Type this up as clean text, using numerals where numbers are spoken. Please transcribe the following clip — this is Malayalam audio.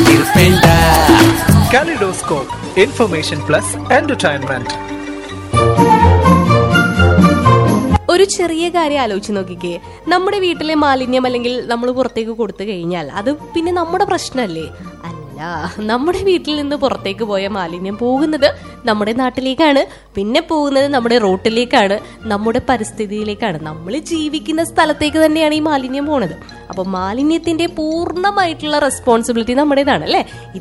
Kaleidoscope, information plus entertainment. ഒരു ചെറിയ കാര്യം ആലോചിച്ച് നോക്കിക്കേ. നമ്മുടെ വീട്ടിലെ മാലിന്യം അല്ലെങ്കിൽ നമ്മൾ പുറത്തേക്ക് കൊടുത്തു കഴിഞ്ഞാൽ അത് പിന്നെ നമ്മുടെ പ്രശ്നമല്ലേ? അല്ല, നമ്മുടെ വീട്ടിൽ നിന്ന് പുറത്തേക്ക് പോയ മാലിന്യം പോകുന്നത് നമ്മുടെ നാട്ടിലേക്കാണ്, പിന്നെ പോകുന്നത് നമ്മുടെ റോട്ടിലേക്കാണ്, നമ്മുടെ പരിസ്ഥിതിയിലേക്കാണ്. നമ്മൾ ജീവിക്കുന്ന സ്ഥലത്തേക്ക് തന്നെയാണ് ഈ മാലിന്യം പോണത്. അപ്പൊ മാലിന്യത്തിന്റെ പൂർണ്ണമായിട്ടുള്ള റെസ്പോൺസിബിലിറ്റി നമ്മുടേതാണ് അല്ലേ?